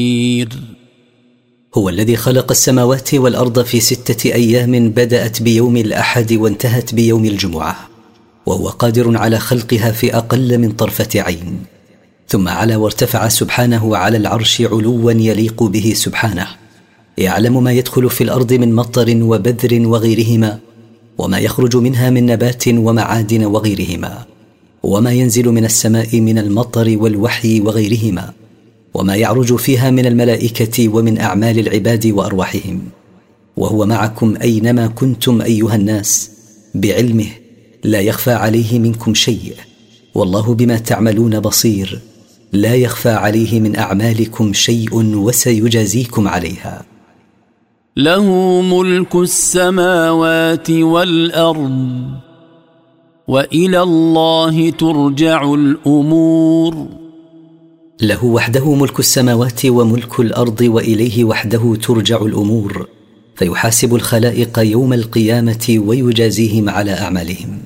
هو الذي خلق السماوات والأرض في 6 أيام بدأت بيوم الأحد وانتهت بيوم الجمعة، وهو قادر على خلقها في أقل من طرفة عين. ثم علا وارتفع سبحانه على العرش علوا يليق به سبحانه، يعلم ما يدخل في الأرض من مطر وبذر وغيرهما، وما يخرج منها من نبات ومعادن وغيرهما، وما ينزل من السماء من المطر والوحي وغيرهما، وما يعرج فيها من الملائكة ومن أعمال العباد وأرواحهم. وهو معكم أينما كنتم أيها الناس بعلمه، لا يخفى عليه منكم شيء، والله بما تعملون بصير، لا يخفى عليه من أعمالكم شيء وسيجازيكم عليها. له ملك السماوات والأرض وإلى الله ترجع الأمور. له وحده ملك السماوات وملك الأرض، وإليه وحده ترجع الأمور، فيحاسب الخلائق يوم القيامة ويجازيهم على أعمالهم.